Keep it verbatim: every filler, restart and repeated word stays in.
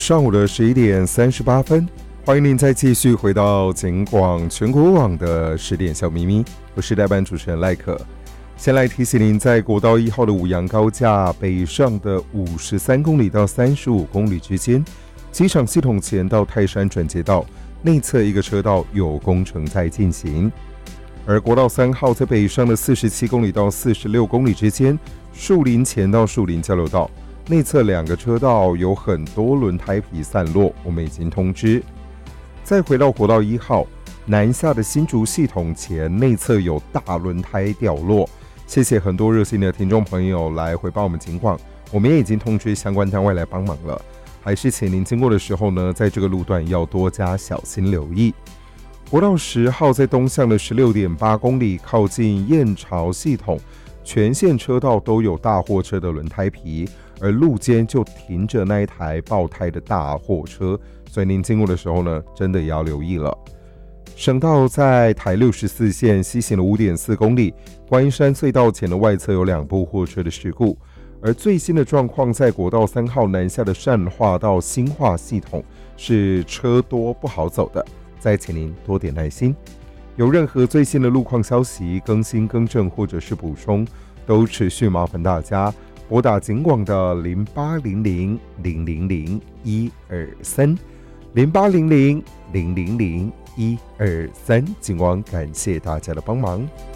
上午的十一点三十八分，欢迎您再继续回到警广全国网的十点小咪咪，我是代班主持人赖可。先来提醒您，在国道一号的五杨高架北上的五十三公里到三十五公里之间，机场系统前到泰山转接道内侧一个车道有工程在进行。而国道三号在北上的四十七公里到四十六公里之间，树林前到树林交流道内侧两个车道有很多轮胎皮散落，我们已经通知。再回到国道一号南下的新竹系统前内侧有大轮胎掉落，谢谢很多热心的听众朋友来回报我们情况，我们也已经通知相关单位来帮忙了。还是请您经过的时候呢，在这个路段要多加小心留意。国道十号在东向的 十六点八公里靠近燕巢系统，全线车道都有大货车的轮胎皮，而路肩就停着那一台爆胎的大货车，所以您经过的时候呢，真的也要留意了。省道在台六十四线西行了 五点四公里，观音山隧道前的外侧有两部货车的事故，而最新的状况在国道三号南下的善化到新化系统是车多不好走的，再请您多点耐心。有任何最新的路况消息更新更正或者是补充，都持续麻烦大家拨打警广的零八零零零零零一二三零八零零零零零一二三，警广感谢大家的帮忙。